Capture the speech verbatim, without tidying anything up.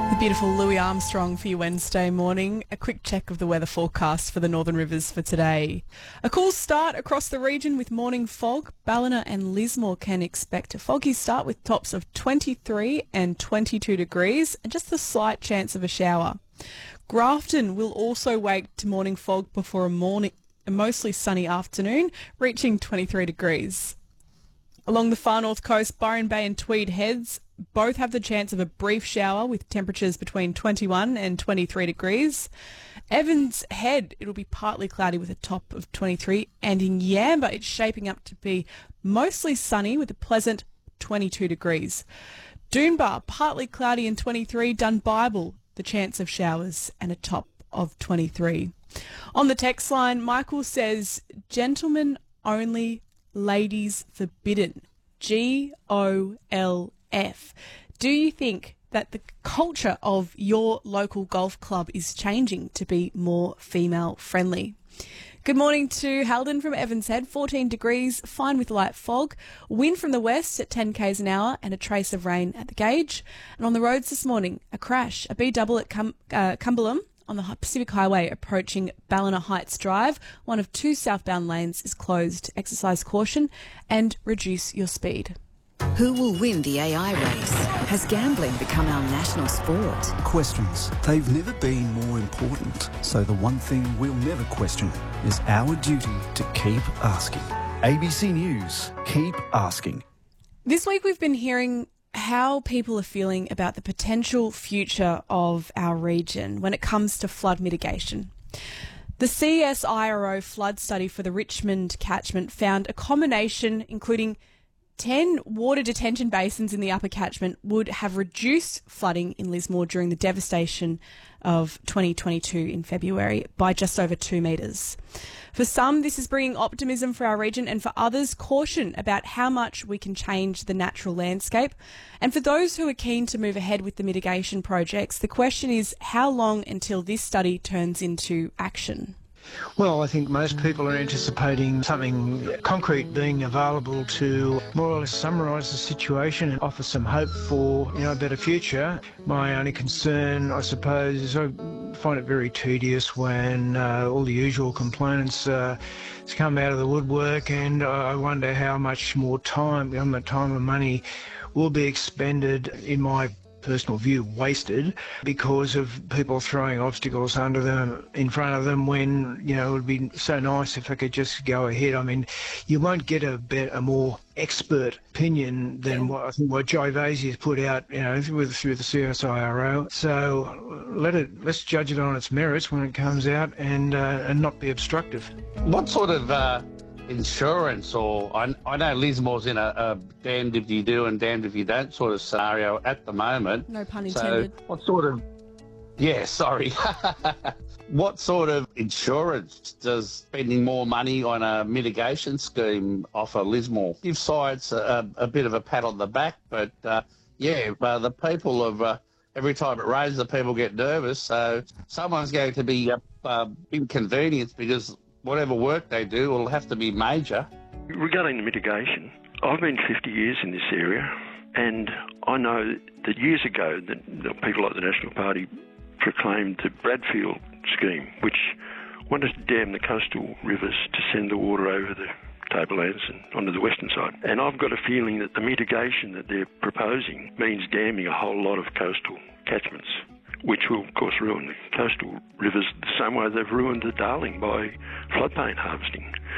The beautiful Louis Armstrong for your Wednesday morning. A quick check of the weather forecast for the Northern Rivers for today. A cool start across the region with morning fog. Ballina and Lismore can expect a foggy start with tops of twenty-three and twenty-two degrees and just a slight chance of a shower. Grafton will also wake to morning fog before a morning, a mostly sunny afternoon, reaching twenty-three degrees. Along the far north coast, Byron Bay and Tweed Heads both have the chance of a brief shower with temperatures between twenty-one and twenty-three degrees. Evans Head, it'll be partly cloudy with a top of twenty-three, and in Yamba it's shaping up to be mostly sunny with a pleasant twenty-two degrees. Doonbar, partly cloudy and twenty-three. Dunbible, the chance of showers and a top of twenty-three. On the text line, Michael says, gentlemen only, ladies forbidden. G O L F. Do you think that the culture of your local golf club is changing to be more female friendly? Good morning to Halden from Evans Head. fourteen degrees, fine with light fog. Wind from the west at ten k's an hour and a trace of rain at the gauge. And on the roads this morning, a crash, a B double at Cum- uh, Cumberland on the Pacific Highway approaching Ballina Heights Drive. One of two southbound lanes is closed. Exercise caution and reduce your speed. Who will win the A I race? Has gambling become our national sport? Questions. They've never been more important. So the one thing we'll never question is our duty to keep asking. A B C News. Keep asking. This week we've been hearing how people are feeling about the potential future of our region when it comes to flood mitigation. The C S I R O flood study for the Richmond catchment found a combination including ten water detention basins in the upper catchment would have reduced flooding in Lismore during the devastation of twenty twenty-two in February by just over two metres. For some, this is bringing optimism for our region, and for others, caution about how much we can change the natural landscape. And for those who are keen to move ahead with the mitigation projects, the question is how long until this study turns into action? Well, I think most people are anticipating something concrete being available to more or less summarise the situation and offer some hope for, you know, a better future. My only concern, I suppose, is I find it very tedious when uh, all the usual complainants uh, come out of the woodwork, and I wonder how much more time, how much time and money will be expended, in my personal view, wasted because of people throwing obstacles under them, in front of them, when, you know, it would be so nice if I could just go ahead. I mean, you won't get a better, a more expert opinion than what I think what Joy Vasey has put out, you know, through, through the C S I R O. So let it, let's judge it on its merits when it comes out, and uh, and not be obstructive. What sort of uh insurance, or I, I know Lismore's in a, a damned if you do and damned if you don't sort of scenario at the moment. No pun intended. So what sort of, yeah, sorry. What sort of insurance does spending more money on a mitigation scheme offer Lismore? Give sides a, a bit of a pat on the back, but uh, yeah, uh, the people of, uh, every time it rains, the people get nervous, so someone's going to be uh, uh, inconvenienced because whatever work they do will have to be major. Regarding the mitigation, I've been fifty years in this area, and I know that years ago the, the people like the National Party proclaimed the Bradfield scheme, which wanted to dam the coastal rivers to send the water over the tablelands and onto the western side. And I've got a feeling that the mitigation that they're proposing means damming a whole lot of coastal catchments, which will, of course, ruin the coastal rivers the same way they've ruined the Darling by floodplain harvesting.